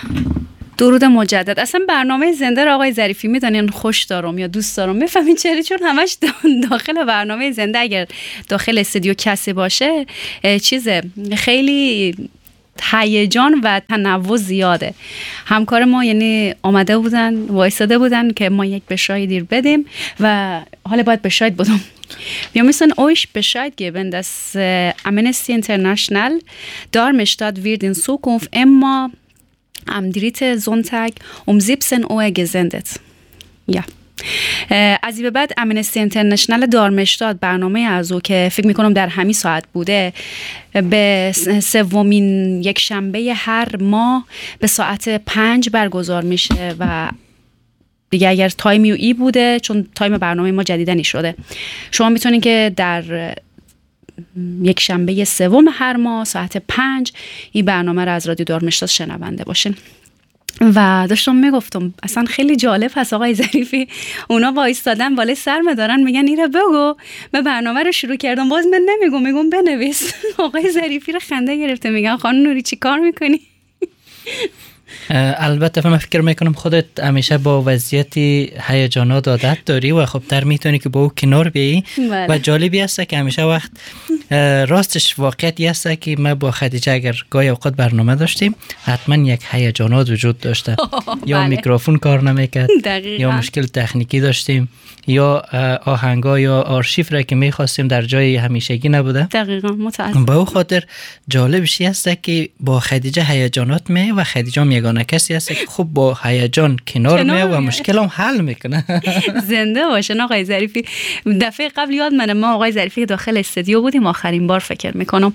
درود مجدد. اصلا برنامه زنده را آقای ظریفی میدونین خوش دارم یا دوست دارم، میفهمین چرا؟ چون همش داخل برنامه زنده اگر داخل استودیو کسی باشه چیزه خیلی هیجان و تنوع زیاده. همکار ما یعنی آمده بودن وایساده بودن که ما یک بشاید بدیم و حالا باید besked بدم. Wir müssen euch Bescheid geben, dass Amnesty International Darmstadt wird in Zukunft immer am dritten Sonntag um 17 Uhr gesendet. Ja. از این به بعد امنستی اینترنشنال دارمشتاد برنامه از او که فکر میکنم در همین ساعت بوده به سومین یک شنبه هر ماه به ساعت 5 برگزار میشه و دیگه اگر تایم ای بوده چون تایم برنامه ما جدیدنی شده شما میتونین که در یک شنبه سوم هر ماه ساعت 5 این برنامه رو از رادیو دارمشتاد شنونده باشین. و داشتم میگفتم اصلا خیلی جالب هست آقای ظریفی، اونا وایستادن بالای سرم دارن میگن اینا بگو، من برنامه رو شروع کردم باز من میگم بنویس. آقای ظریفی رو خنده گرفته میگن خانم نوری چی کار میکنی؟ البته من فکر میکنم خودت همیشه با وضعیت هیجانات عادت داری و خب در میتونی که با او کنار بیایی و جالبی هست که همیشه وقت راستش واقعیتی هست که ما با خدیجه اگر گاهی اوقات برنامه داشتیم حتما یک هیجانات وجود داشته. یا میکروفون کار نمیکرد یا مشکل تکنیکی داشتیم یا آهنگا یا آرشیو را که میخواستیم در جای همیشگی نبوده. دقیقاً متاسفم. با او خاطر جالبش هست که با خدیجه هیجانات می و خدیجه یگانه کسی هست که خوب با هیجان کنار می و مشکل هم حل میکنه. زنده باشن آقای ظریفی. دفعه قبل یاد منه ما آقای ظریفی داخل استودیو بودیم آخرین بار فکر میکنم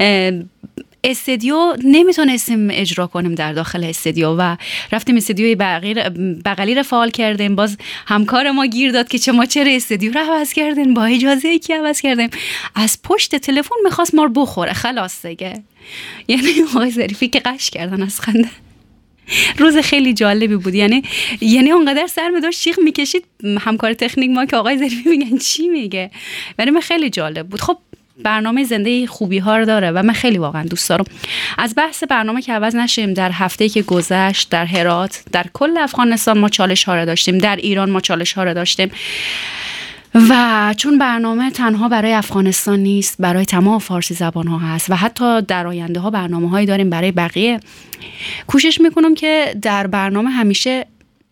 استودیو نمیتونستیم اجرا کنیم در داخل استودیو و رفتیم استودیوی بغلی رو فعال کردیم. باز همکار ما گیر داد که چرا استودیو رو عوض کردین، با اجازه کی عوض کردیم؟ از پشت تلفن میخواست ما رو بخوره. خلاص دیگه یعنی آقای ظریفی که قش کردن از خنده. روز خیلی جالبی بود، یعنی اونقدر سر داشت شیخ میکشید همکار تکنیک ما که آقای ظریفی میگن چی میگه، ولی من خیلی جالب بود. خب برنامه زنده خوبی ها رو داره و من خیلی واقعا دوست دارم. از بحث برنامه که عوض نشیم، در هفته‌ای که گذشت در هرات در کل افغانستان ما چالش ها رو داشتیم، در ایران ما چالش ها رو داشتیم و چون برنامه تنها برای افغانستان نیست، برای تمام فارسی زبان ها هست و حتی در آینده ها برنامه هایی داریم برای بقیه. کوشش میکنم که در برنامه همیشه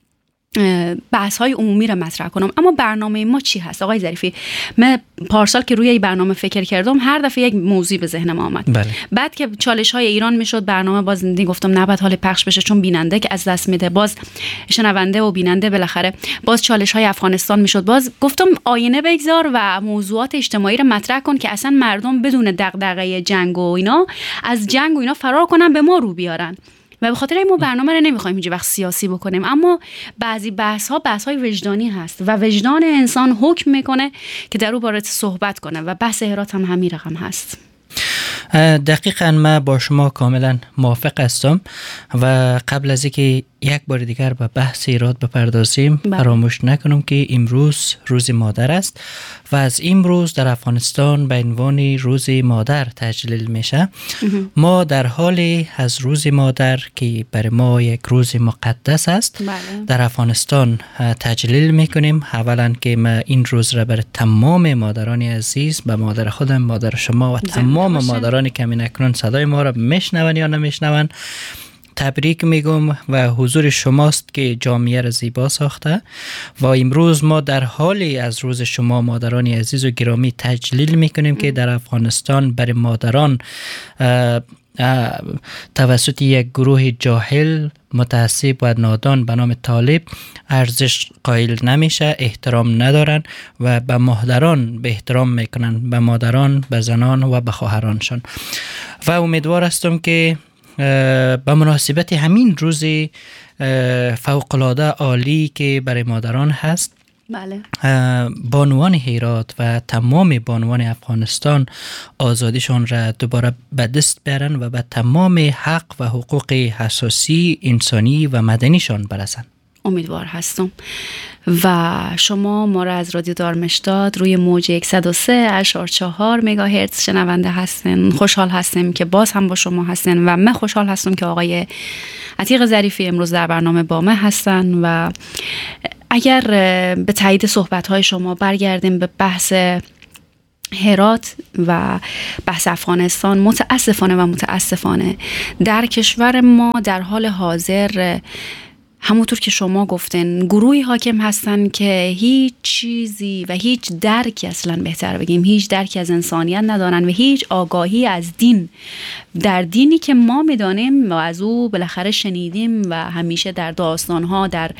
بحث های عمومی رو مطرح کنم. اما برنامه ما چی هست آقای ظریفی؟ من پارسال که روی این برنامه فکر کردم هر دفعه یک موضوع به ذهنم آمد. بله. بعد که چالش های ایران میشد برنامه باز گفتم نباید حال پخش بشه چون بیننده که از دست میده، باز شنونده و بیننده بالاخره. باز چالش های افغانستان میشد، باز گفتم آینه بگذار و موضوعات اجتماعی رو مطرح کن که اصلا مردم بدون دغدغه جنگ و اینا از جنگ و اینا فرار کنن به ما رو بیارن. و به خاطر این ما برنامه رو نمیخوایم هیچ وقت سیاسی بکنیم، اما بعضی بحث‌های وجدانی هست و وجدان انسان حکم میکنه که در اون باره صحبت کنه و بحث هرات هم همین رقم هست. دقیقاً من با شما کاملا موافق هستم و قبل از اینکه یک بار دیگر به بحث ایراد بپردازیم فراموش نکنم که امروز روز مادر است و از امروز در افغانستان به عنوان روز مادر تجلیل میشه. ما در حال از روز مادر که برای ما یک روز مقدس است در افغانستان تجلیل میکنیم. اولا که ما این روز را برای تمام مادران عزیز، به مادر خودم، مادر شما و تمام مادرانی که همین اکنون صدای ما را میشنون یا نمیشنون تبریک میگم و حضور شماست که جامعه را زیبا ساخته و امروز ما در حالی از روز شما مادران عزیز و گرامی تجلیل میکنیم که در افغانستان برای مادران توسط یک گروه جاهل متعصب و نادان به نام طالب ارزش قائل نمیشه، احترام ندارن و به مادران به احترام میکنن، به مادران، به زنان و به خواهرانشان. و امیدوار هستم که به مناسبت همین روز فوق‌العاده عالی که برای مادران هست، بله، بانوان هرات و تمام بانوان افغانستان آزادیشان را دوباره به دست بیارن و به تمام حق و حقوق اساسی انسانی و مدنیشان برسن. امیدوار هستم. و شما ما را از رادیو دارمشتاد روی موج 103.4 مگاهرتز شنونده هستین. خوشحال هستیم که باز هم با شما هستین و من خوشحال هستم که آقای عتیق ظریفی امروز در برنامه با ما هستن و اگر به تایید صحبت‌های شما برگردیم به بحث هرات و بحث افغانستان، متاسفانه در کشور ما در حال حاضر همونطور که شما گفتن گروهی حاکم هستن که هیچ چیزی و هیچ درکی، اصلا بهتر بگیم هیچ درکی از انسانیت ندارن و هیچ آگاهی از دین، در دینی که ما میدانیم و از او بالاخره شنیدیم و همیشه در داستانها، در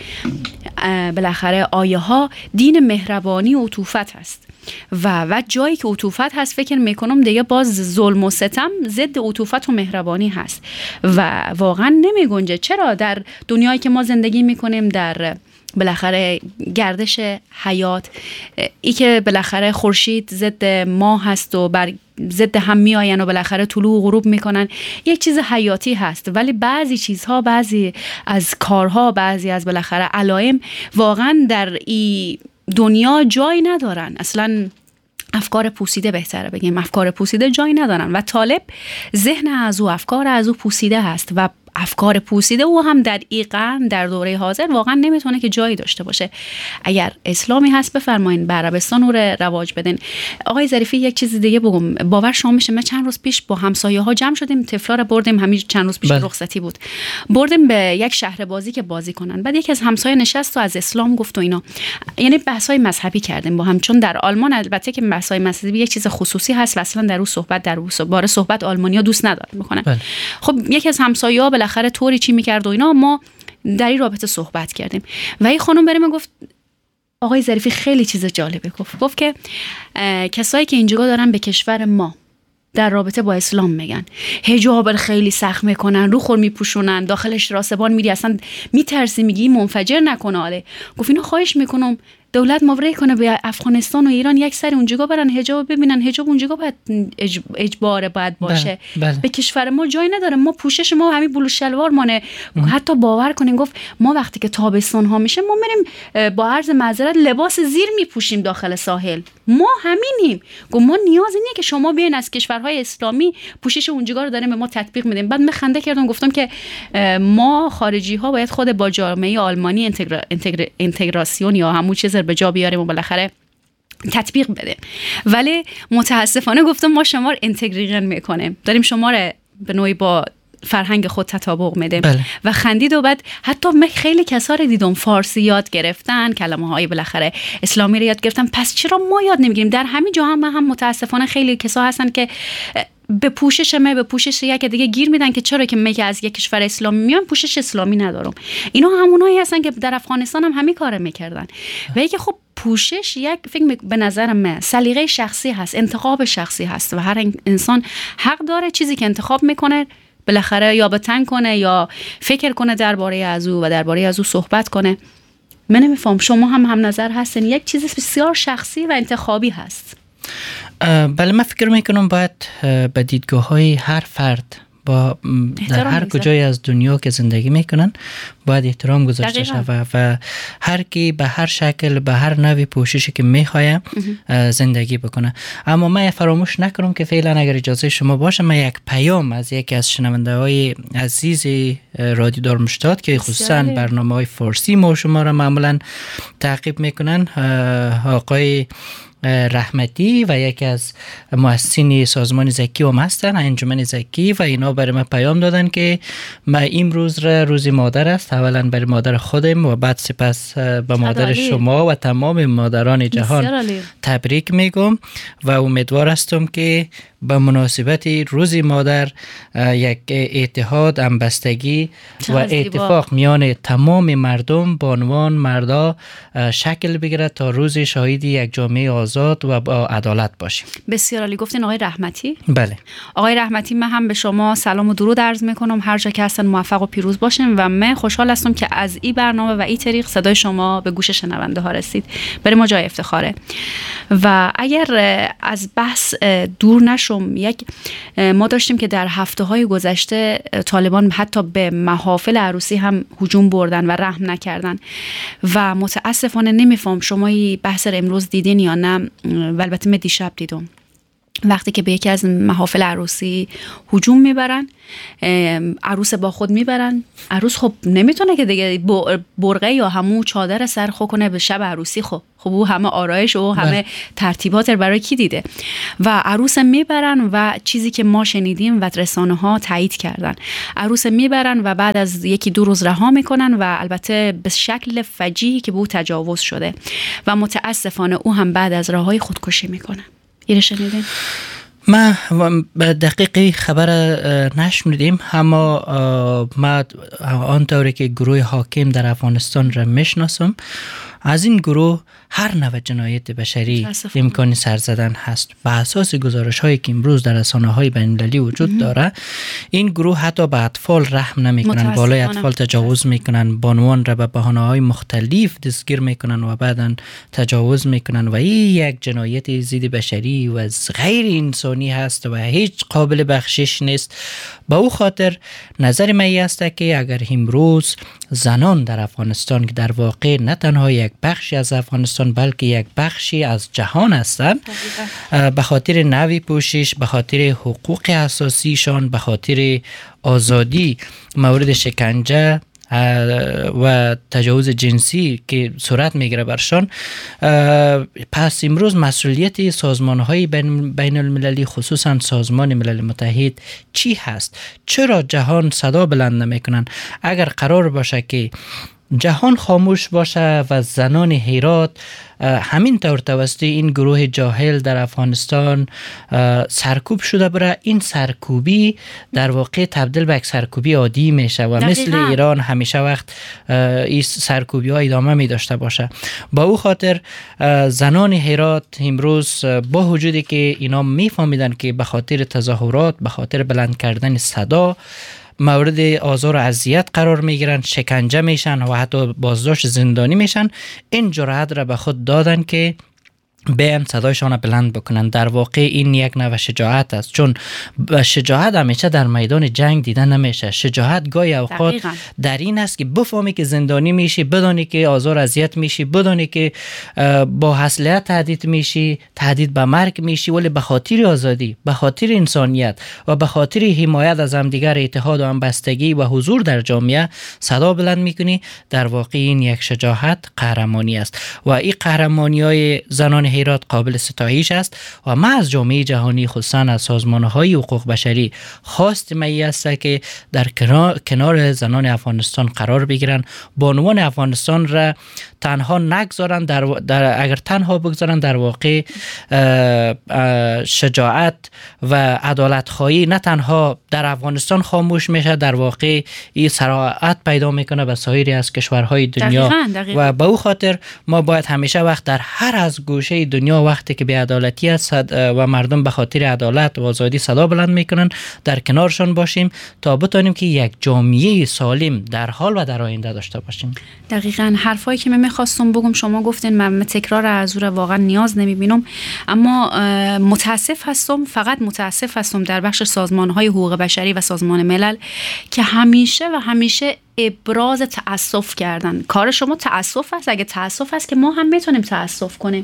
بالاخره آیه ها دین مهربانی و عطوفت هست و جایی که عطوفت هست فکر میکنم دیگه باز ظلم و ستم ضد عطوفت و مهربانی هست و واقعا نمی گنجه. چرا در دنیایی که ما زندگی میکنیم، در بالاخره گردش حیات، ای که بالاخره خورشید ضد ماه هست و بر ضد هم میآین و بالاخره طلوع و غروب میکنن، یک چیز حیاتی هست، ولی بعضی چیزها، بعضی از کارها، بعضی از بالاخره علائم واقعا در این دنیا جای ندارن. اصلا افکار پوسیده، بهتره بگیم افکار پوسیده جای ندارن و طالب ذهن از او، افکار از او پوسیده هست و افکار پوسیده او هم در این قرن، در دوره حاضر واقعا نمیتونه که جایی داشته باشه. اگر اسلامی هست بفرمایین به عربستان او رواج بدین. آقای ظریفی یک چیز دیگه بگم، باور شما میشه من چند روز پیش با همسایه ها جمع شدیم، طفلا رو بردیم، همین چند روز پیش رخصتی بود، بردیم به یک شهر بازی که بازی کنن. بعد یکی از همسایه نشست و از اسلام گفت و اینا، یعنی بحث‌های مذهبی کردیم با هم، چون در آلمان البته که بحث‌های مذهبی یک چیز خصوصی هست و اصلا در اون صحبت آلمانیا دوست ندارن بکنن. خب یکی از همسایه‌ها بالاخره طوری چی میکرد و اینا، ما در این رابطه صحبت کردیم و این خانم بریم گفت آقای ظریفی خیلی چیز جالبه، گفت که کسایی که اینجا دارن به کشور ما در رابطه با اسلام میگن حجاب خیلی سخت میکنن، رو خور میپوشونن، داخلش راسبان میری اصلا میترسی، میگی منفجر نکنه. آله گفت اینو خواهش میکنم دولت مبرئ کنه به افغانستان و ایران یک سری اونجا برن حجاب ببینن، حجاب اونجا باید اجباره باید باشه. به کشور ما جای نداره، ما پوشش ما همین بلوز شلوار مانه. حتی باور کنین گفت ما وقتی که تابستان ها میشه ما میریم با عرض معذرت لباس زیر میپوشیم داخل ساحل، ما همینیم. گفت ما نیازی نیست که شما بیاین از کشورهای اسلامی پوشش اونجا رو داریم به ما تطبیق میدیم. بعد من خنده کردم گفتم که ما خارجی ها باید خود با جامعه آلمانی اینتگراسیون یا همون چیز به جا بیاریم و بالاخره تطبیق بده، ولی متاسفانه گفتم ما شما رو اینتگریشن میکنیم، داریم شما رو به نوعی با فرهنگ خود تطابق میدیم. و خندید. و بعد حتی من خیلی کسا رو دیدم فارسی یاد گرفتن، کلمه های بالاخره اسلامی رو یاد گرفتن، پس چرا ما یاد نمیگیریم؟ در همین جا هم متاسفانه خیلی کسا هستن که به پوشش یک دیگه گیر میدن که چرا که میگه از یک کشور اسلامی میام پوشش اسلامی ندارم. اینا همونایی هستن که در افغانستان هم همین کارو میکردن. و اینکه خب پوشش یک فکر به نظر من سلیقه شخصی هست، انتخاب شخصی هست و هر انسان حق داره چیزی که انتخاب میکنه بالاخره یا بتن کنه یا فکر کنه درباره از او و درباره از او صحبت کنه. من نمیفهم شما هم نظر هستین یک چیز بسیار شخصی و انتخابی هست. بله من فکر میکنم باید به دیدگاه های هر فرد در هر کجای از دنیا که زندگی میکنن باید احترام گذاشته شود و هر کی به هر شکل به هر نوع پوششی که میخواه زندگی بکنه. اما من فراموش نکنم که فعلا اگر اجازه شما باشه من یک پیام از یکی از شنونده های عزیز رادیو دارمشتات که خصوصا برنامه های فارسی ما شما را معمولا تعقیب میکنن، آقای رحمتی و یکی از مؤسسین سازمان زکی هم هستن، انجمن زکی، و اینا برای من پیام دادن که ما امروز روز مادر است، اولا برای مادر خودم و بعد سپس به مادر شما و تمام مادران جهان تبریک میگم و امیدوار هستم که به مناسبت روز مادر یک اتحاد، همبستگی و اتفاق میان تمام مردم به عنوان مردا شکل بگیرد تا روز شاهد یک جامعه آزاد و با عدالت باشیم. بسیار عالی گفتین آقای رحمتی. بله آقای رحمتی، من هم به شما سلام و درود عرض میکنم، هر جا که هستن موفق و پیروز باشین و من خوشحال هستم که از این برنامه و این طریق صدای شما به گوش شنونده ها رسید. برای ما جای افتخاره. و اگر از بحث دور نشم، ما داشتیم که در هفته‌های گذشته طالبان حتی به محافل عروسی هم هجوم بردن و رحم نکردن و متاسفانه نمیفهم شما این بحث رو امروز دیدین یا نه، البته من دیشب دیدم. وقتی که به یکی از محافل عروسی هجوم میبرن، عروس با خود میبرن. عروس خب نمیتونه که دیگه برقه یا همون چادر سر خو کنه به شب عروسی. خب او همه آرایش و همه ترتیبات برای کی دیده. و عروس میبرن و چیزی که ما شنیدیم و رسانه ها تایید کردن، عروس میبرن و بعد از 1-2 روز رها میکنن و البته به شکل فجیعی که به او تجاوز شده و متاسفانه او هم بعد از رهایی خودکشی میکنه. اینو شنیدین؟ ما به دقیقی خبر نشنیدیم، اما ما آنطوری که گروه حاکم در افغانستان را میشناسم، از این گروه هر نوع جنایت بشری امکان سر زدن هست. به اساس گزارش هایی که امروز در رسانه های بین المللی وجود داره، این گروه حتی به اطفال رحم نمیکنن، بالای اطفال تجاوز میکنن، بانوان را به بهانه های مختلف دستگیر میکنن و بعداً تجاوز میکنن و این یک جنایت ضد بشری و غیر انسانی هست و هیچ قابل بخشش نیست. با او خاطر نظر من است که اگر امروز زنان در افغانستان که در واقع نه تنها یک بخشی از افغانستان بلکه یک بخشی از جهان هستند، به خاطر نوی پوشش، به خاطر حقوق اساسیشان، به خاطر آزادی مورد شکنجه و تجاوز جنسی که صورت میگیره برشان، پس امروز مسئولیت سازمان‌های بین المللی خصوصا سازمان ملل متحد چی هست؟ چرا جهان صدا بلند نمیکنن؟ اگر قرار باشه که جهان خاموش باشه و زنان هرات همین طور توسط این گروه جاهل در افغانستان سرکوب شده بره، این سرکوبی در واقع تبدیل به یک سرکوبی عادی میشه و مثل ایران همیشه وقت این سرکوبی ها ادامه می داشته باشه. با او خاطر زنان هرات امروز با وجودی که اینا میفهمیدن که به خاطر تظاهرات، به خاطر بلند کردن صدا مورد آزار و اذیت قرار میگیرن، شکنجه میشن و حتی بازداشت زندانی میشن، این جرأت را به خود دادن که بیان صدایشان بلند بکنن. در واقع این یک نوع شجاعت است، چون شجاعت همیشه در میدان جنگ دیده نمیشه. شجاعت گاهی اوقات در این است که بفهمی که زندانی میشی، بدانی که آزار اذیت میشی، بدانی که با اسلحه تهدید میشی، تهدید به مرگ میشی، ولی به خاطر آزادی، به خاطر انسانیت و به خاطر حمایت از همدیگر، اتحاد و همبستگی و حضور در جامعه صدا بلند میکنی. در واقع این یک شجاعت، قهرمانی است و این قهرمانی‌های زنان هرات قابل ستایش است و ما از جامعه جهانی خصوصا از سازمان‌های حقوق بشری خواست می است که در کنار زنان افغانستان قرار بگیرن، بانوان افغانستان را تنها نگذارن، اگر تنها بگذارن در واقع شجاعت و عدالت خواهی نه تنها در افغانستان خاموش میشه، در واقع این سرایت پیدا میکنه به سایر از کشورهای دنیا. دقیقاً. و به او خاطر ما باید همیشه وقت در هر از گوشه دنیا وقتی که بی‌عدالتی است و مردم به خاطر عدالت و آزادی صدا بلند میکنن در کنارشان باشیم تا بتونیم که یک جامعه سالم در حال و در آینده داشته باشیم. دقیقاً حرفایی که من می‌خواستم بگم شما گفتین، من تکرار از اون واقعا نیاز نمیبینم، اما فقط متاسف هستم در بخش سازمان‌های حقوق بشری و سازمان ملل که همیشه ابراز تأسف کردن. کار شما تأسف است، اگه تأسف است که ما هم میتونیم تأسف کنیم.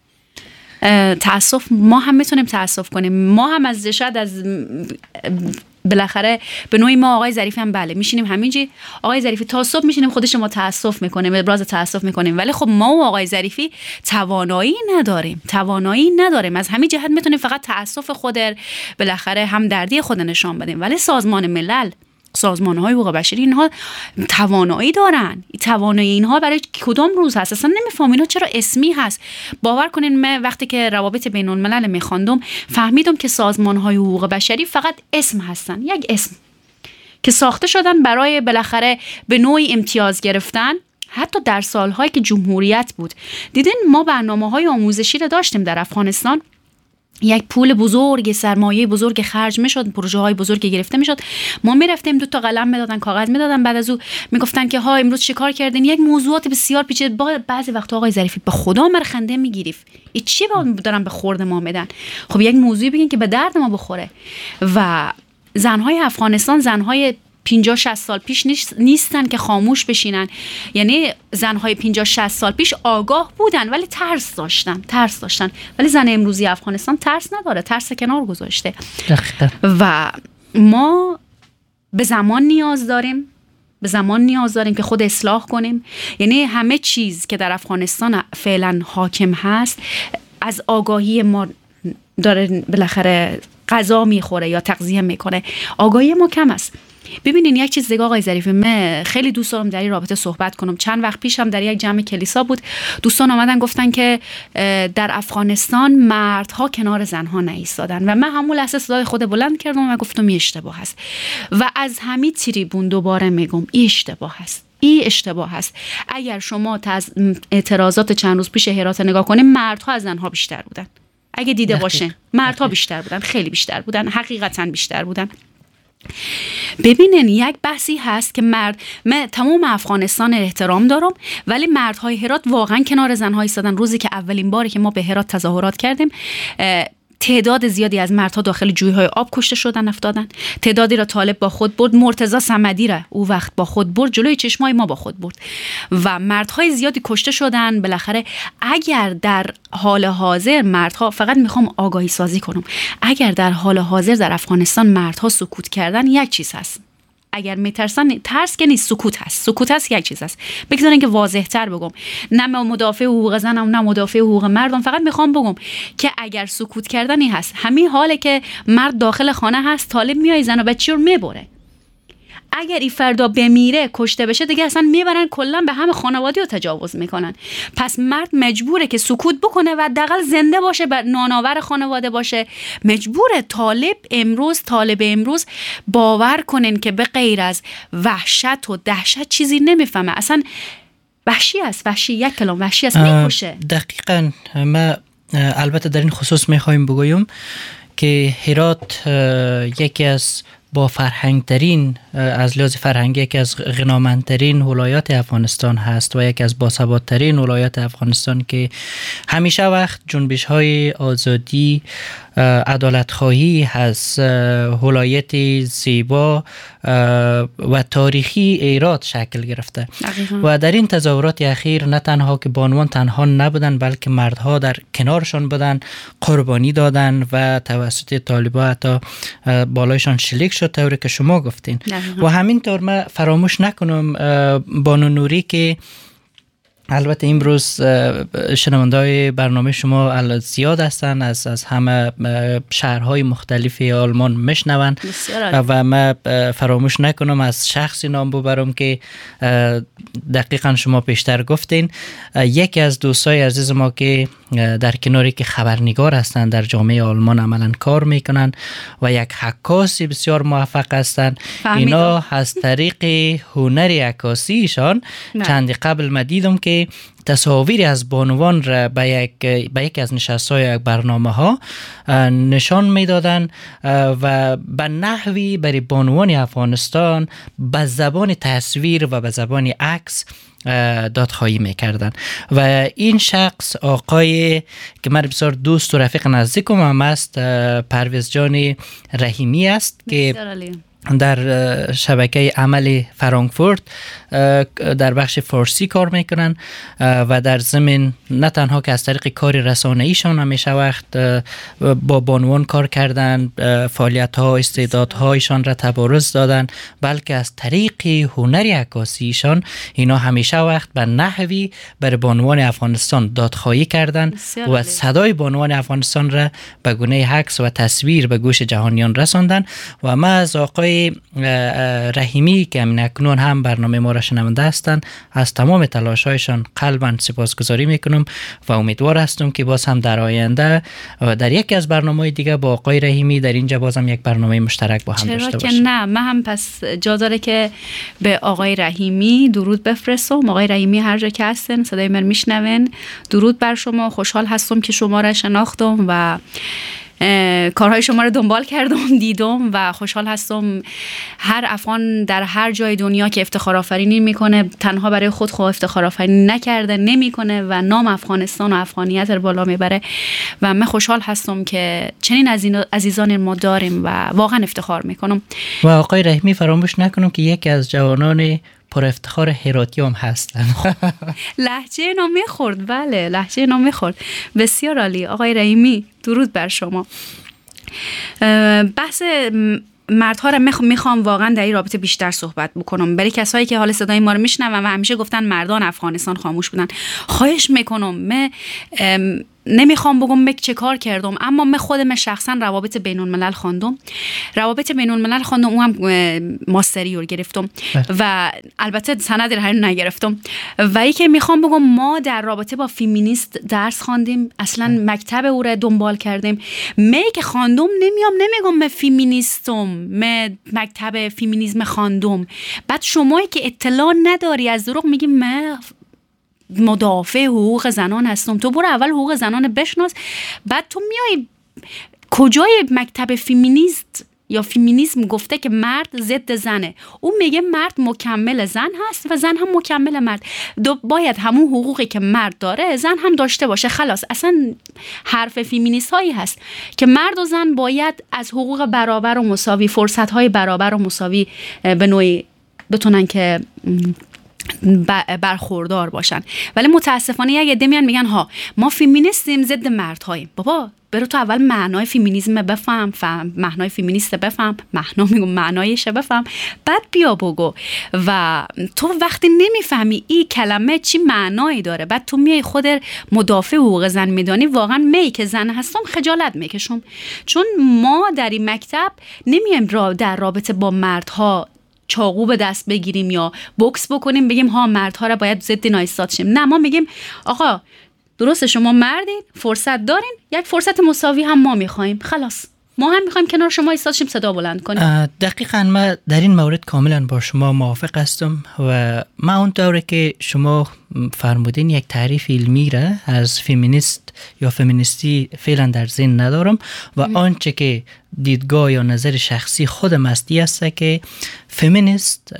ما هم میتونیم تأسف کنیم. ما هم شاید از بالاخره به نوعی ما آقای ظریفی هم بله میشینیم همینجی آقای ظریفی تا صبح میشینیم خودش ما تأسف میکنیم، ابراز تأسف میکنیم، ولی خب ما و آقای ظریفی توانایی نداریم از همین جهت میتونیم فقط تأسف خود بالاخره همدردی خود نشان بدیم. ولی سازمان ملل، سازمان‌های حقوق بشری اینها توانایی دارن. توانایی اینها برای کدام روز هست اصلا نمیفهمم. اینا چرا اسمی هست؟ باور کنین من وقتی که روابط بین الملل میخواندم فهمیدم که سازمان‌های حقوق بشری فقط اسم هستن، یک اسم که ساخته شدن برای بالاخره به نوعی امتیاز گرفتن. حتی در سال‌هایی که جمهوریت بود دیدین ما برنامه‌های آموزشی رو داشتیم در افغانستان، یک پول بزرگ، سرمایه بزرگ خرج میشد، پروژه های بزرگ گرفته میشد، ما میرفتیم 2 تا قلم میدادن، کاغذ میدادن، بعد از اون میگفتن که ها امروز چه کار کردین، یک موضوعات بسیار پیچیده. بعضی وقت آقای ظریفی به خدا من خنده میگیریف، این چی دارن به خورد ما میدن؟ خب یک موضوعی بگین که به درد ما بخوره. و زنهای افغانستان زنهای 50-60 سال پیش نیستن که خاموش بشینن. یعنی زنهای 50-60 سال پیش آگاه بودن ولی ترس داشتن. ولی زن امروزی افغانستان ترس نداره، ترس کنار گذاشته. دقیقا. و ما به زمان نیاز داریم که خود اصلاح کنیم. یعنی همه چیز که در افغانستان فعلا حاکم هست از آگاهی ما داره بالاخره غذا میخوره یا تغذیه میکنه. آگاهی ما کم است. ببینین یک چیز دیگه آقای ظریفی، من خیلی دوست دارم در این رابطه صحبت کنم. چند وقت پیشم در یک جمع کلیسا بود، دوستان آمدن گفتن که در افغانستان مردها کنار زنها نایستادن و من همون لحظه صدای خود بلند کردم و گفتم این اشتباه است. و از همین تریبون دوباره میگم این اشتباه است. اگر شما اعتراضات چند روز پیش هرات نگاه کنید، مردها از زنها بیشتر بودن. اگه دیده باشه مردها بیشتر بودن، خیلی بیشتر بودن، حقیقتا بیشتر بودن. ببینین یک بحثی هست که من تمام افغانستان احترام دارم ولی مردهای هرات واقعا کنار زنها ایستادن. روزی که اولین باری که ما به هرات تظاهرات کردیم، تعداد زیادی از مردها داخل جویهای آب کشته شدن، افتادن. تعدادی را طالب با خود برد، مرتضی صمدی را او وقت با خود برد، جلوی چشمای ما با خود برد و مردهای زیادی کشته شدن. بالاخره اگر در حال حاضر مردها، فقط میخوام آگاهی سازی کنم، اگر در حال حاضر در افغانستان مردها سکوت کردن، یک چیز هست. اگر میترسن، ترس که نیست، سکوت هست یک چیز هست. بگذارین که واضح تر بگم، نه مدافع حقوق زنم نه مدافع حقوق مردم، فقط میخوام بگم که اگر سکوت کردنی هست، همین حاله که مرد داخل خانه هست، طالب میای زن و بچی رو میبره. اگر این فردا بمیره، کشته بشه، دیگه اصلا میبرن کلا به همه خانوادی رو تجاوز میکنن. پس مرد مجبوره که سکوت بکنه و حداقل زنده باشه، نانآور خانواده باشه. مجبوره. طالب امروز باور کنن که به غیر از وحشت و دهشت چیزی نمیفهمه. اصلا وحشی است، یک کلام وحشی است، میکشه. دقیقاً. ما البته در این خصوص میخوایم بگویم که هرات یکی از با فرهنگترین، از لحاظ فرهنگی یکی از غنامندترین ولایات افغانستان هست و یکی از باثبات‌ترین ولایات افغانستان که همیشه وقت جنبش های آزادی، عدالت خواهی هست، ولایت زیبا و تاریخی ایراد شکل گرفته. و در این تظاهرات اخیر نه تنها که بانوان تنها نبودن بلکه مردها در کنارشان بودن، قربانی دادن و توسط طالبان حتی بالایشان شلیک شد طوری که شما گفتین. و همینطور من فراموش نکنم بانو نوری که البته امروز شنونده‌های برنامه شما زیاد هستن، از همه شهرهای مختلف آلمان میشنون و من فراموش نکنم از شخصی نام ببرم که دقیقا شما پیشتر گفتین. یکی از دوستای عزیز ما که در کناری که خبرنگار هستن در جامعه آلمان عملا کار میکنن و یک عکاسی بسیار موفق هستن، اینا از طریق هنر عکاسیشان چند قبل ما دیدم که تصاویری از بانوان را به یک از نشست‌های یک برنامه ها نشان میدادن و به نحوی برای بانوان افغانستان به زبان تصویر و به زبان عکس دادخواهی میکردن. و این شخص آقای که من بسیار دوست و رفیق نزدیکم هم است، پرویز جان رحیمی است که در شبکه عمل فرانکفورت در بخش فارسی کار میکنن و در ضمن نه تنها که از طریق کار رسانه‌ایشان همیشه وقت با بانوان کار کردن، فعالیت‌ها، استعدادهایشان را تبارز دادن، بلکه از طریق هنر عکاسیشان اینا همیشه وقت به نحوی بر بانوان افغانستان دادخواهی کردن و صدای بانوان افغانستان را به گونه عکس و تصویر به گوش جهانیان رساندن. و ما از آقای رحیمی که اکنون هم برنامه ما را شنونده هستند از تمام تلاش‌هایشان قلباً سپاسگزاری میکنم و امیدوار هستم که باز هم در آینده در یکی از برنامه‌های دیگه با آقای رحیمی در اینجا باز هم یک برنامه مشترک با هم داشته باشیم. چرا که نه، من هم پس جا داره که به آقای رحیمی درود بفرستم. آقای رحیمی هر جا که هستن صدای من میشنون، درود بر شما. خوشحال هستم که شما را شناختم و کارهای شما رو دنبال کردم، دیدم و خوشحال هستم. هر افغان در هر جای دنیا که افتخار آفرینی میکنه تنها برای خود افتخار آفرینی نکرده، نمیکنه و نام افغانستان و افغانیت رو بالا میبره و من خوشحال هستم که چنین عزیزان ما داریم و واقعا افتخار میکنم. و آقای رحیمی فراموش نکنم که یکی از جوانان پر افتخار هراتی هم هستن. لهجه اینا میخورد، بله لهجه اینا میخورد. بسیار عالی آقای رحیمی، درود بر شما. بحث مردها رو میخوام واقعا در این رابطه بیشتر صحبت بکنم. برای کسایی که حال صدای ما رو میشنون و همیشه گفتن مردان افغانستان خاموش بودن، خواهش میکنم، من نمیخوام بگم من چه کار کردم، اما من خودم شخصا روابط بین الملل خواندم، اون هم ماستری رو گرفتم و البته سند رو نگرفتم. و ای که میخوام بگم ما در رابطه با فیمینیست درس خواندیم، اصلا مکتب او رو دنبال کردیم. می که خواندم نمیگم من فیمینیستم، من مکتب فیمینیسم خواندم. بعد شمایی که اطلاع نداری از دروغ میگی من مدافع حقوق زنان هستم. تو برو اول حقوق زنان بشناس، بعد تو میای کجای مکتب فیمینیست یا فیمینیسم گفته که مرد ضد زنه. اون میگه مرد مکمل زن هست و زن هم مکمل مرد. باید همون حقوقی که مرد داره زن هم داشته باشه. خلاص اصلا حرف فیمینیست هایی هست که مرد و زن باید از حقوق برابر و مساوی، فرصت های برابر و مساوی به نوعی بتونن که برخوردار باشن. ولی متاسفانه یک عده میان میگن ها ما فیمینیستیم ضد مردهاییم. بابا برو تو اول معنای فیمینیسم بفهم، معنای فیمینیست بفهم، معنایش بفهم، بعد بیا بگو. و تو وقتی نمیفهمی این کلمه چی معنایی داره، بعد تو میای خود مدافع حقوق زن میدانی، واقعا می که زن هستم خجالت میکشم. چون ما در این مکتب نمیایم در رابطه با مردها چاقو به دست بگیریم یا بوکس بکنیم بگیم ها مردها را باید ضد اینا ایستاد شیم. نه، ما میگیم آقا درسته شما مردین، فرصت دارین، یک فرصت مساوی هم ما میخوایم. خلاص ما هم میخوایم کنار شما ایستاد شیم، صدا بلند کنیم. دقیقاً من در این مورد کاملا با شما موافق هستم و من اونطوری که شما فرمودین یک تعریف علمی را از فیمینیست یا فیمینیستی فعلا در ذهن ندارم و آنچه که دیدگاه یا نظر شخصی خودم است است که فیمینیست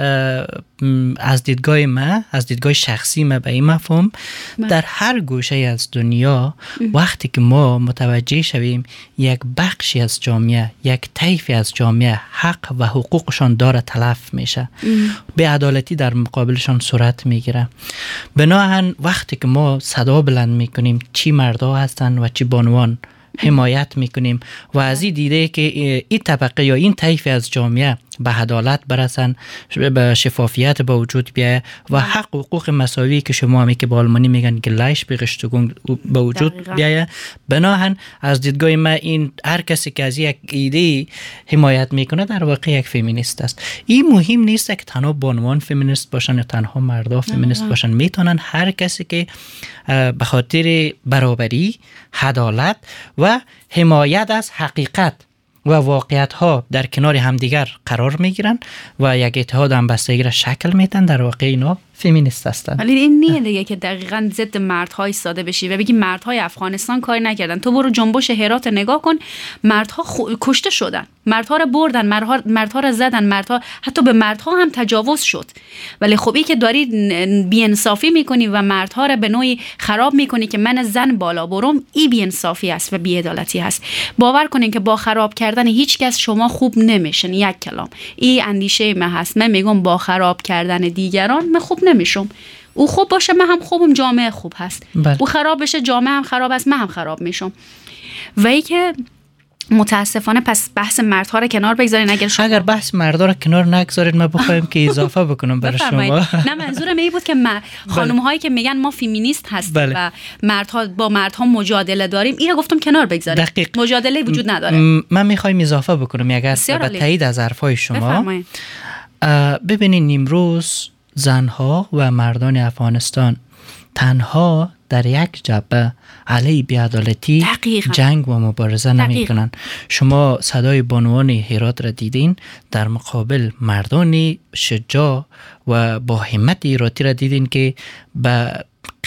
از دیدگاه شخصی ما به این مفهوم در هر گوشه از دنیا وقتی که ما متوجه شویم یک بخشی از جامعه، یک طیفی از جامعه حق و حقوقشان داره تلف میشه، بی‌عدالتی در مقابلشان صورت میگیره، بناهن وقتی که ما صدا بلند میکنیم چی مردا هستن و چی بانوان حمایت میکنیم و از این دیده که این طبقه یا این طیف از جامعه به عدالت برسن، به شفافیت به وجود بیایه و حق و حقوق مساوی که شما همی که به آلمانی میگن گلایش بگشتگون به وجود بیایه. بناهن از دیدگاه من این هر کسی که از یک ایده حمایت میکنه در واقع یک فیمینیست است. این مهم نیست که تنها بانوان فیمینیست باشن یا تنها مردا فیمینیست باشن، میتونن هر کسی که به خاطر برابری، عدالت و حمایت از حقیقت و واقعیت ها در کنار همدیگر قرار میگیرن و یک اتحاد همبستگی را شکل میدن، در واقع اینا فیمینیست هستن. ولی این نیه دیگه که دقیقاً ضد مردها ایستاده بشی و بگی مردهای افغانستان کاری نکردن. تو برو جنبش هرات نگاه کن، مردها کشته شدن، مردها را بردن، مردها را زدن، مردها حتی به مردها هم تجاوز شد. ولی خب این که داری بی‌انصافی میکنی و مردها را به نوعی خراب میکنی که من زن بالا برم، این بی‌انصافی است و بی‌عدالتی است. باور کنین که با خراب کردن هیچ کس شما خوب نمیشن. یک کلام این اندیشه من هست. من میگم با خراب کردن دیگران من خوب نمیشم. او خوب باشه من هم خوبم، جامعه خوب هست. او خراب بشه جامعه هم خراب است، من هم خراب میشم. و ای که متاسفانه پس بحث مردها رو کنار بگذارین. اگر بحث مردها رو کنار نگذارید ما بخوایم که اضافه بکنم برای شما. نه منظورم این بود که خانم هایی که میگن ما فیمینیست هستیم و مردها با مردها مجادله داریم، اینو گفتم کنار بگذارید. دقیق. مجادله وجود نداره. من میخوایم اضافه بکنم اگر به تایید از حرفای شما. ببینین امروز زنها و مردان افغانستان تنها در یک جبهه علیه بی‌عدالتی جنگ و مبارزه نمی کنن. شما صدای بانوان هرات را دیدین، در مقابل مردان شجاع و با همت هراتی را دیدین که به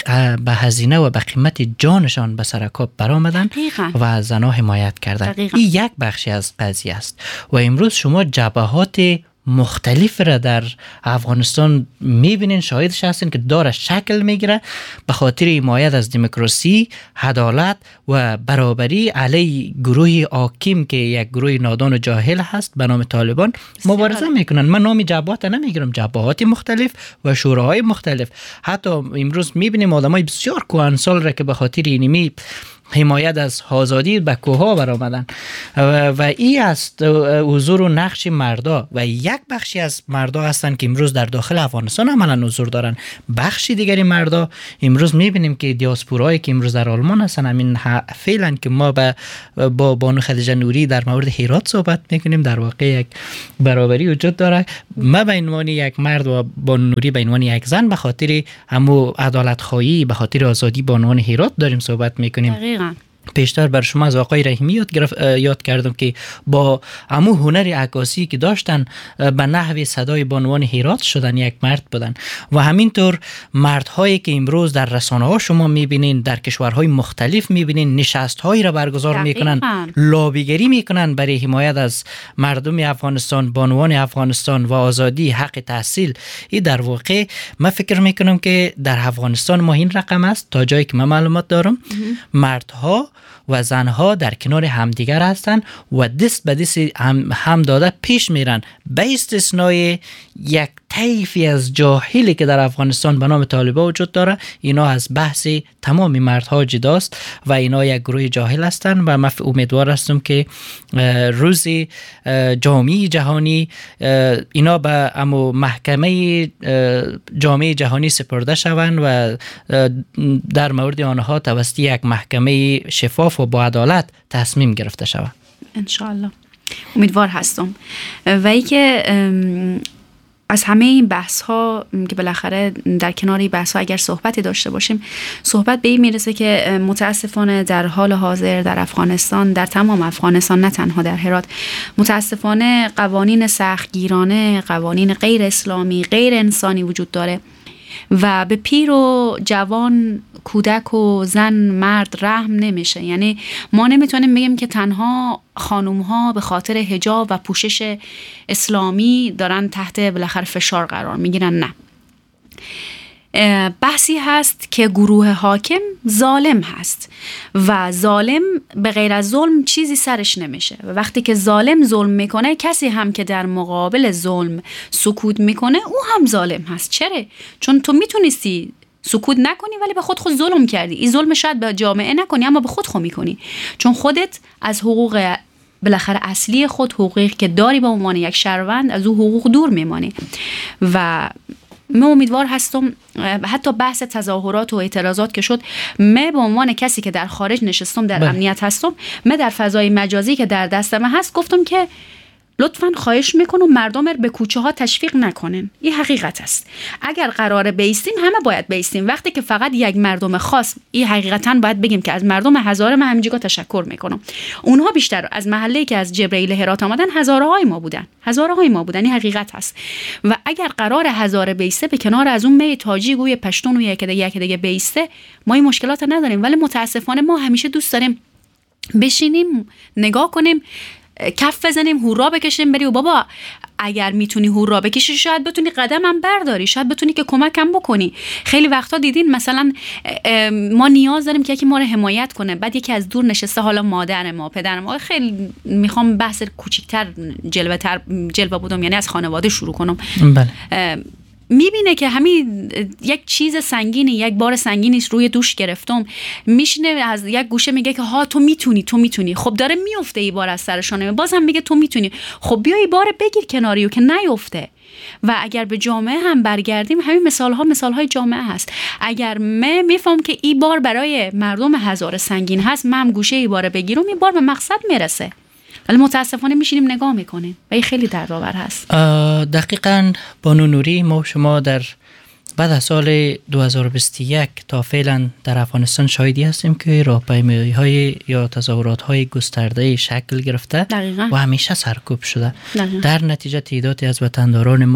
به هزینه و به قیمت جانشان به سرکاب برآمدن و از زنها حمایت کردن. این یک بخشی از قضیه است. و امروز شما جبهات مختلف را در افغانستان میبینین، شاهدش هستین که داره شکل میگیره به خاطر حمایت از دموکراسی، عدالت و برابری علیه گروه حاکم که یک گروه نادان و جاهل هست به نام طالبان مبارزه میکنن. من نام جبهات نمیگیرم، جبهات مختلف و شوراهای مختلف. حتی امروز میبینیم آدمای بسیار کهنسال را که به خاطر اینمی حمایت از آزادی به کوها برآمدن و این است حضور و نقش مردا. و یک بخشی از مردا هستن که امروز در داخل افغانستان عملا حضور دارن. بخشی دیگری مردا امروز میبینیم که دیاسپورایی که امروز در آلمان هستن، همین فعلا که ما با بانو خدیجه نوری در مورد هرات صحبت میکنیم، در واقع یک برابری وجود داره. ما به عنوان یک مرد و بانو نوری به عنوان یک زن به خاطر همو عدالت خواهی، به خاطر آزادی بانوان هرات داریم صحبت میکنیم. پیشتر بر شما از آقای رحیمی یاد کردم که با همو هنر عکاسی که داشتن به نحو صدای بانوان هرات شدن یک مرد بودن. و همینطور مردهایی که امروز در رسانه ها شما میبینین، در کشورهای مختلف میبینین نشست هایی را برگزار میکنن، لابیگری میکنن برای حمایت از مردم افغانستان، بانوان افغانستان و آزادی، حق تحصیل. این در واقع من فکر میکنم که در افغانستان ما این رقم است، تا جایی که من معلومات دارم، مردها و زنها در کنار همدیگر هستند و دست به دست هم داده پیش میرن، به استثنای یک طیفی از جاهلی که در افغانستان به نام طالبان وجود داره. اینا از بحث تمام مردها جداست و اینا یک گروه جاهل هستند و من امیدوار هستم که روز جامعه جهانی اینا به محکمه جامعه جهانی سپرده شوند و در مورد آنها توسط یک محکمه شفاف و با عدالت تصمیم گرفته شود. انشالله امیدوار هستم. و ای که از همه این بحث ها که بالاخره در کنار این بحث ها اگر صحبتی داشته باشیم، صحبت به این میرسه که متاسفانه در حال حاضر در افغانستان، در تمام افغانستان، نه تنها در هرات، متاسفانه قوانین سختگیرانه، قوانین غیر اسلامی، غیر انسانی وجود داره و به پیر و جوان، کودک و زن، مرد رحم نمیشه. یعنی ما نمیتونیم بگیم که تنها خانوم ها به خاطر حجاب و پوشش اسلامی دارن تحت بالاخره فشار قرار میگیرن. نه، بحثی هست که گروه حاکم ظالم هست و ظالم به غیر از ظلم چیزی سرش نمیشه و وقتی که ظلم میکنه، کسی هم که در مقابل ظلم سکوت میکنه او هم ظالم هست. چرا؟ چون تو میتونستی سکوت نکنی ولی به خود ظلم کردی. این ظلم شاید به جامعه نکنی اما به خود میکنی، چون خودت از حقوق بالاخره اصلی خود، حقوقی که داری به عنوان یک شهروند، از او حقوق دور میمانی. و من امیدوار هستم حتی بحث تظاهرات و اعتراضات که شد، من به عنوان کسی که در خارج نشستم، در امنیت هستم، من در فضای مجازی که در دستم هست گفتم که لطفاً خواهش میکنم مردم به کوچه ها تشویق نکنن. این حقیقت است. اگر قراره بیستیم همه باید بیستیم. وقتی که فقط یک مردم خاص، این حقیقتاً باید بگیم که از مردم هزاره من همینجا تشکر میکنم. اونها بیشتر از محله‌ای که از جبرئیل هرات آمدن هزارهای ما بودن. این حقیقت هست. و اگر قرار هزاره بیسته به کنار از اون می تاجیک و پشتون و یک دیگه بیسته، ما این مشکلات نداریم. ولی متاسفانه ما همیشه دوست داریم بشینیم نگاه کنیم، کف بزنیم، هورا بکشیم، بری و بابا اگر میتونی هورا بکشی شاید بتونی قدمم برداری، شاید بتونی که کمکم بکنی. خیلی وقتا دیدین مثلا ما نیاز داریم که یکی ما رو حمایت کنه، بعد یکی از دور نشسته، حالا مادر ما، پدر ما، خیلی میخوام بحث کوچیک‌تر جلوه بودم، یعنی از خانواده شروع کنم. بله. میبینه که همین یک چیز سنگینی، یک بار سنگینی روی دوش گرفتم، میشینه از یک گوشه میگه که ها تو میتونی. خب داره میفته این بار از سرشانه، باز هم میگه تو میتونی. خب بیا این بار بگیر کناریو که نیفته. و اگر به جامعه هم برگردیم، همین مثالهای جامعه هست. اگر میفهم که این بار برای مردم هزار سنگین هست، من هم گوشه این بار بگیرم، این بار به مقصد میرسه. ولی متاسفانه میشینیم نگاه میکنیم و این خیلی دردآور هست. دقیقاً بانو نوری، ما شما در بعد از سال 2021 تا فعلا در افغانستان شاهدی هستیم که راهپیمایی‌های یا تظاهرات‌های گسترده شکل گرفته. دقیقا. و همیشه سرکوب شده. دقیقا. در نتیجه تعدادی از وطنداران ما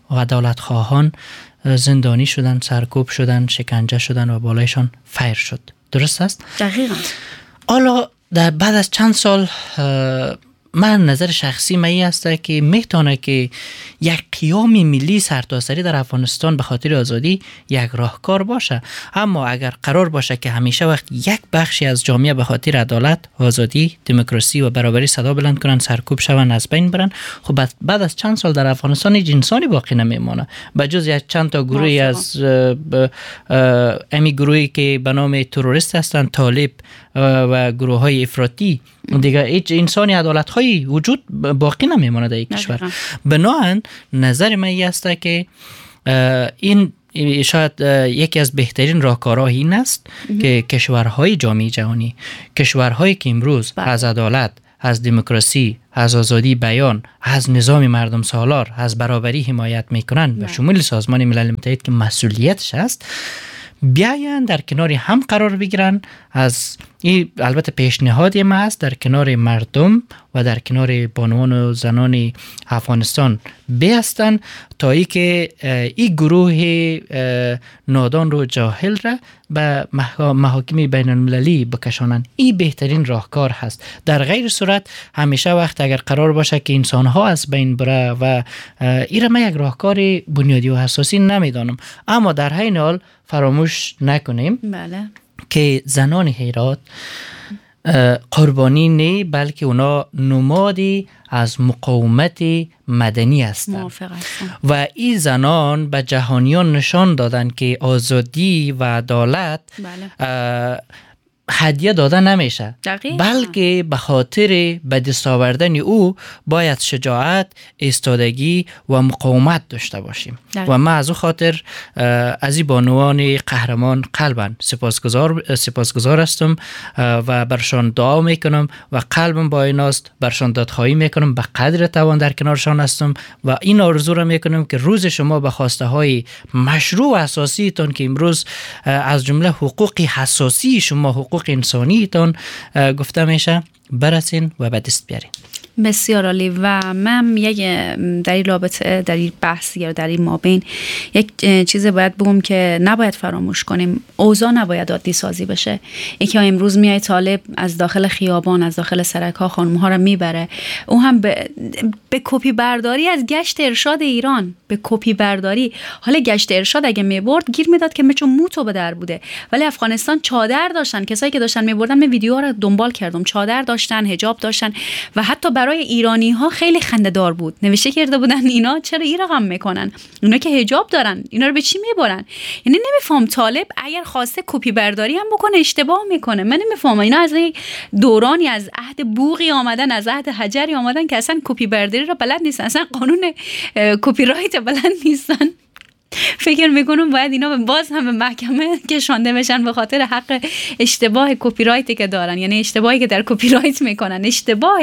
عدالت خواهان زندانی شدن، سرکوب شدن، شکنجه شدن و بالایشان فیر شد. درست است؟ دقیقاً. حالا در بعد از چند سال من نظر شخصی می است که میتونه که یک قیام ملی سرتاسری در افغانستان به خاطر آزادی یک راهکار باشه، اما اگر قرار باشه که همیشه وقت یک بخشی از جامعه به خاطر عدالت، آزادی، دموکراسی و برابری صدا بلند کنن، سرکوب شون، از بین برن، خب بعد از چند سال در افغانستان هیچ انسانی باقی نمیمونه به جز یک چند تا گروهی از امی گروهی که به نام تروریست هستند، طالب و گروه های افراطی. دیگه هیچ انسانی عدالت هایی وجود باقی نمیمونه در یک کشور. بنابراین نظر من است که این شاید یکی از بهترین راهکارها این است که کشورهای جامعه جهانی، کشورهایی که امروز از عدالت، از دموکراسی، از آزادی بیان، از نظام مردم سالار، از برابری حمایت میکنن به شمول سازمان ملل متحد که مسئولیتش است، بیاین در کنار هم قرار بگیرن. از این البته پیشنهادی ما است، در کنار مردم و در کنار بانوان و زنان افغانستان بیستن تا ای که این گروه نادان رو جاهل را به محاکم بین المللی بکشانن. این بهترین راهکار هست. در غیر صورت همیشه وقت اگر قرار باشه که انسان ها از بین بره و این را من یک راهکار بنیادی و اساسی نمیدانم، اما در حین حال فراموش نکنیم که زنان هرات قربانی نه، بلکه اونا نمادی از مقاومت مدنی هستند و این زنان به جهانیان نشان دادن که آزادی و عدالت هدیه داده نمیشه، بلکه به خاطر به دست آوردن او باید شجاعت، ایستادگی و مقاومت داشته باشیم. و من از او خاطر از این بانوان قهرمان قلباً سپاسگزار هستم و برشان دعا میکنم و قلبم با ایناست، برشان دادخواهی میکنم، به قدر توان در کنارشان هستم و این آرزو را میکنم که روز شما به خواسته های مشروع و اساسی تان که امروز از جمله حقوق حساسی شما، حقوق انسانیتان گفته میشه، برسین و به دست بیارین. بسیار عالی. و من در این رابطه، در این بحث یا در این مابین یک چیز باید بگم که نباید فراموش کنیم. اوضاع نباید عادی سازی بشه. یکی امروز میای طالب از داخل خیابان، از داخل سرک‌ها خانم‌ها رو میبره، او هم به کپی برداری از گشت ارشاد ایران، به کپی برداری. حالا گشت ارشاد اگه میبرد گیر میداد که چون موتو به در بوده، ولی افغانستان چادر داشتن. کسایی که داشتن میبردن، من ویدیوها رو دنبال کردم، چادر داشتن، حجاب داشتن و حتی برای ایرانی ها خیلی خنده‌دار بود. نوشته کرده بودن اینا چرا این رقم میکنن؟ اونا که حجاب دارن، اینا رو به چی میبرن؟ یعنی نمیفهم طالب اگر خواسته کپی برداری هم بکنه اشتباه میکنه. من نمیفهمم. اینا از دورانی از عهد بوقی آمدن، از عهد حجری آمدن که اصلا کپی برداری رو بلد نیستن، اصلا قانون کپی رایت بلد نیستن. فکر میکنم باید اینا باز هم به محکمه کشانده بشن به خاطر حق اشتباه کپی رایتی که دارن، یعنی اشتباهی که در کپی رایت میکنن. اشتباه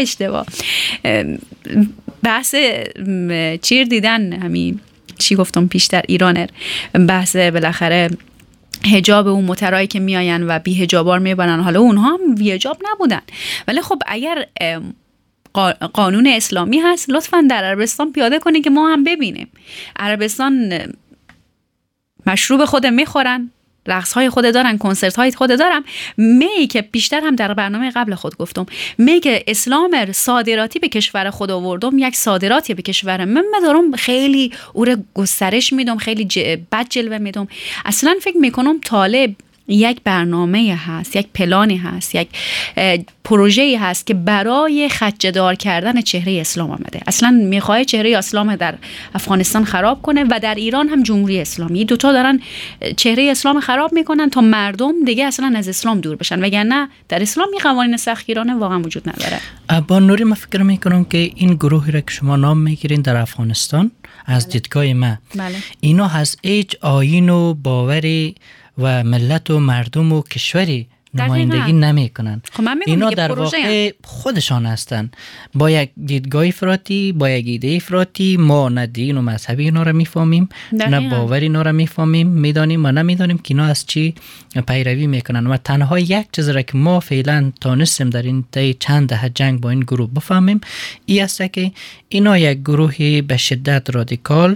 بحث چیر دیدن، همین چی گفتم پیشتر، ایرانر، بحث بالاخره حجاب اون مترایی که میاین و بی حجابار میبرن. حالا اونها هم بی حجاب نبودن، ولی خب اگر قانون اسلامی هست لطفاً در عربستان پیاده کنی که ما هم ببینیم. عربستان مشروب خود میخورن، رقص های خود دارن، کنسرت های خود دارن. می که بیشتر هم در برنامه قبل خود گفتم، می که اسلام صادراتی به کشور خود آوردم، یک صادراتی به کشور من دارم، خیلی او رو گسترش میدم، خیلی بد جلوه میدم. اصلا فکر میکنم طالب یک برنامه هست، یک پلانی هست، یک پروژه‌ای هست که برای خدشه‌دار کردن چهره اسلام آمده. اصلا میخواد چهره اسلام در افغانستان خراب کنه و در ایران هم جمهوری اسلامی. دوتا دارن چهره اسلام خراب میکنن تا مردم دیگه اصلا از اسلام دور بشن، وگرنه در اسلام این قوانین سختگیرانه واقعا وجود نداره. با نوری من فکر میکنم که این گروهی را که شما نام میگیرین در افغانستان از دیدگاه من، اینا از هیچ آیین و باوری و ملت و مردم و کشوری نمایندگی نمی کنن. اینا در واقع خودشان هستن با یک دیدگاه افراطی، با یک ایده افراطی. ما نه دین و مذهبی اینا را میفهمیم، نه باور اینا را میفهمیم، میدانیم و نمیدانیم که اینا از چی پیروی میکنن. و تنها یک چیز را که ما فعلا تانستیم در این چند دهه جنگ با این گروه بفهمیم این است که اینا یک گروهی به شدت رادیکال،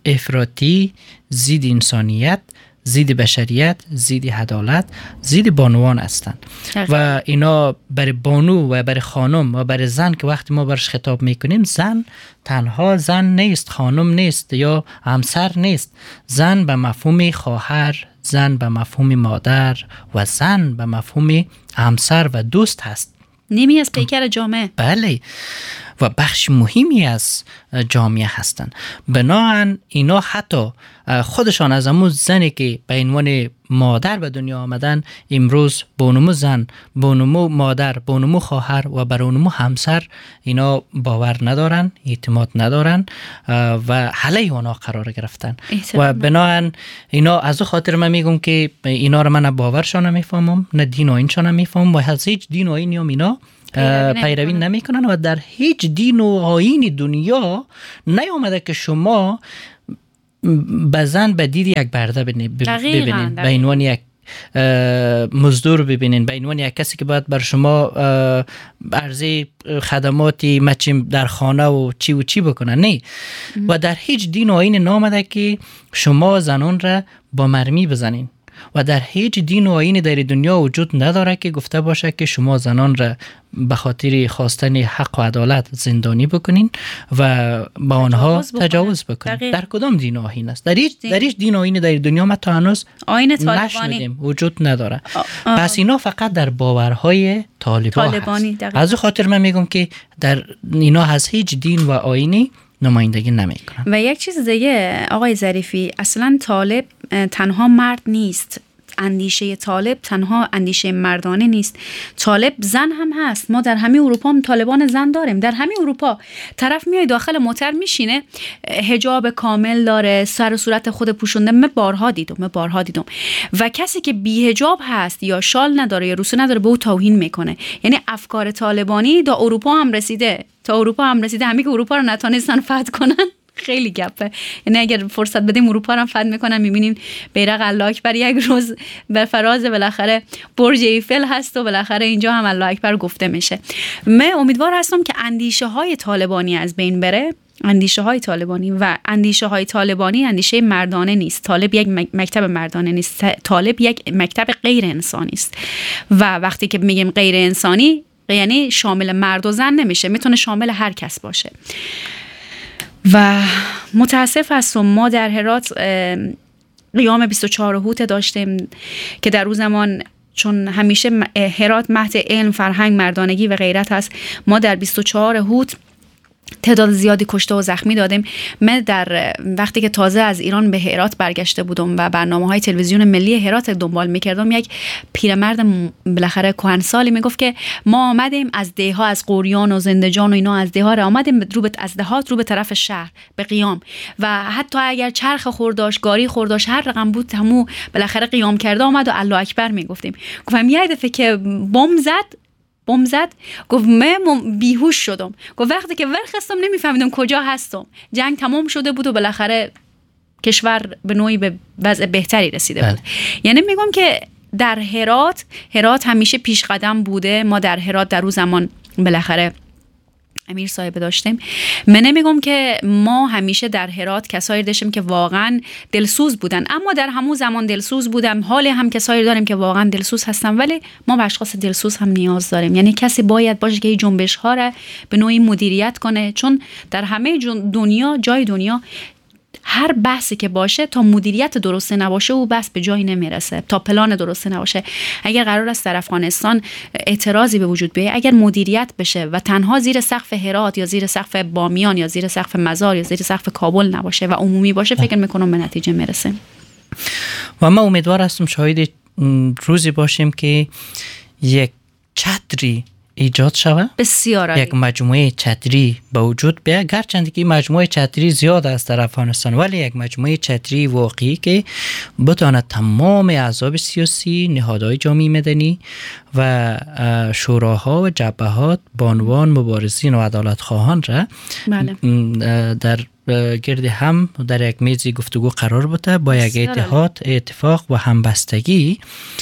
افراطی، ضد انسانیت، ضد بشریت، ضد عدالت، ضد بانوان هستند و اینا برای بانو و برای خانم و برای زن که وقتی ما برش خطاب میکنیم، زن تنها زن نیست، خانم نیست یا همسر نیست. زن به مفهوم خواهر، زن به مفهوم مادر و زن به مفهوم همسر و دوست هست. نیمی از پیکر جامعه. بله، و بخش مهمی از جامعه هستند. بناهن اینا حتی خودشان از امون زنی که به عنوان مادر به دنیا آمدن، امروز بانمو زن، بانمو مادر، بانمو خواهر و برانمو همسر اینا باور ندارن، اعتماد ندارن و علیه اونا قرار گرفتن. و بناهن اینا از خاطر من میگم که اینا رو من نه باورشان نمیفهمم، نه دین و آیینشان نمیفهمم و از هیچ دین و آیینی هم اینا پیروی نمیکنن و در هیچ دین و آیین دنیا نیامده که شما بزن به دید یک برده ببینین، به عنوان یک مزدور ببینین، به عنوان یک کسی که باید بر شما عرضه خدماتی مچیم در خانه و چی بکنن. نه، و در هیچ دین و آیین نامده که شما زنان را با مرمی بزنین و در هیچ دین و آیین در دنیا وجود نداره که گفته باشه که شما زنان را به خاطر خواستن حق و عدالت زندانی بکنین و با آنها تجاوز بکنین. در کدام دین و آیین است؟ در هیچ دین و آیین در دنیا ما تا هنوز نشنیدیم، وجود نداره. پس اینا فقط در باورهای طالبانی هست. از خاطر من میگم که در اینا از هیچ دین و آیینی نمایندگی نمیکنن. و یک چیز دیگه آقای ظریفی، اصلا طالب تنها مرد نیست. اندیشه طالب تنها اندیشه مردانه نیست. طالب زن هم هست. ما در همه اروپا هم طالبان زن داریم. در همه اروپا طرف میای داخل موتر میشینه، حجاب کامل داره، سر و صورت خود پوشونده. من بارها دیدم و کسی که بی حجاب هست یا شال نداره یا روسو نداره به او توهین میکنه. یعنی افکار طالبانی تا اروپا هم رسیده. همه که اروپا رو نتونستن فتح کنن. خیلی گپه. یعنی اگر فرصت بدیم اروپا رو هم فتح میکنن، میبینیم بیرق الله اکبر یک روز به فراز بالاخره برج ایفل هست و بالاخره اینجا هم الله اکبر گفته میشه. من امیدوار هستم که اندیشه های طالبانی از بین بره. اندیشه های طالبانی اندیشه مردانه نیست. طالب یک مکتب مردانه نیست. طالب یک مکتب غیر انسانی است و وقتی که میگیم غیر انسانی یعنی شامل مرد و زن نمیشه، میتونه شامل هر کس باشه. و متاسف هستم ما در هرات قیام 24 هوت داشتیم که در اون زمان چون همیشه هرات مهد علم، فرهنگ، مردانگی و غیرت هست، ما در 24 هوت تعداد زیادی کشته و زخمی دادیم. من در وقتی که تازه از ایران به هرات برگشته بودم و برنامه‌های تلویزیون ملی هرات دنبال می‌کردم، یک پیرمرد بالاخره کهنسالی میگفت که ما آمدیم از دهها، از قوریان و زندجان و اینا، از دهها آمدیم از دهات رو به طرف شهر به قیام و حتی اگر چرخ خورداش، گاری خورداش، هر رقم بود همو بالاخره قیام کرده آمد و الله اکبر میگفتیم. گفتم یه دفعه که بمب زد گفت من بیهوش شدم. گفت وقتی که ورخستم نمیفهمیدم کجا هستم. جنگ تمام شده بود و بالاخره کشور به نوعی به وضع بهتری رسیده بود. یعنی میگم که در هرات همیشه پیش قدم بوده. ما در هرات در اون زمان بالاخره امیر صاحب داشتیم. من نمیگم که ما همیشه در هرات کسایی داشتیم که واقعا دلسوز بودن، اما در همون زمان دلسوز بودم. حال هم کسایی داریم که واقعا دلسوز هستن، ولی ما به اشخاص دلسوز هم نیاز داریم. یعنی کسی باید باشه که این جنبش ها را به نوعی مدیریت کنه، چون در همه دنیا، جای دنیا، هر بحثی که باشه تا مدیریت درسته نباشه او بحث به جایی نمیرسه، تا پلان درسته نباشه. اگر قرار است در افغانستان اعتراضی به وجود بیاد، اگر مدیریت بشه و تنها زیر سقف هرات یا زیر سقف بامیان یا زیر سقف مزار یا زیر سقف کابل نباشه و عمومی باشه، فکر میکنم به نتیجه میرسه. و ما امیدوار هستم شاهد روزی باشیم که یک چتری ایجاد شود، بسیار یک مجموعه چتری به وجود بیاد. گرچند که مجموعه چتری زیاد است در افغانستان، ولی یک مجموعه چتری واقعی که بتواند تمام احزاب سیاسی، نهادهای جامعه مدنی و شوراها و جبهات، بانوان، مبارزین و عدالت خواهان را در گرد هم در یک میز گفتگو قرار بوده با یک اتحاد، اتفاق و همبستگی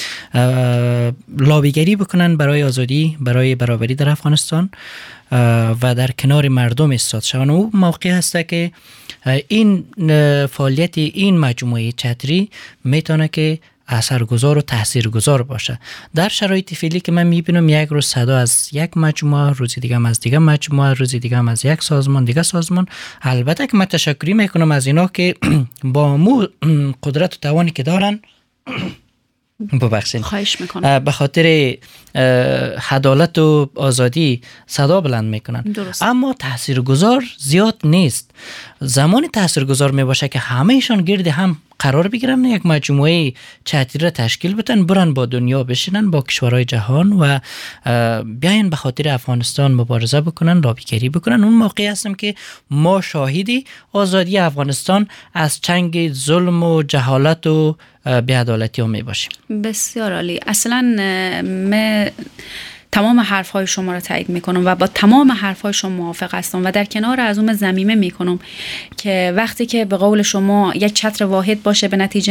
لابیگری بکنن برای آزادی، برای برابری در افغانستان و در کنار مردم ایستاد شوند. او موقع هسته که این فعالیت این مجموعه چتری میتونه که اثرگذار و تاثیرگذار باشه. در شرایط فعلی که من میبینم یک روز صدا از یک مجموعه، روز دیگه هم از دیگه مجموعه، روز دیگه هم از یک سازمان دیگه سازمان. البته که من تشکری میکنم از اینا که با مو قدرت و توانی که دارن ببخشید خواهش میکنم به خاطر عدالت و آزادی صدا بلند میکنن. درست. اما تاثیرگذار زیاد نیست. زمانی تاثیرگذار میباشه که همهشان گرد هم قرار بگیرن، یک مجموعه چتری را تشکیل بدن، برن با دنیا بشینن، با کشورهای جهان و بیاین به خاطر افغانستان مبارزه بکنن، لابیگری بکنن. اون موقع هستیم که ما شاهدی آزادی افغانستان از چنگ ظلم و جهالت و بی‌عدالتی ها می باشیم. بسیار عالی. اصلا من تمام حرفهای شما را تایید میکنم و با تمام حرفهای شما موافق هستم و در کنار از اون ضمیمه میکنم که وقتی که به قول شما یک چتر واحد باشه به نتیجه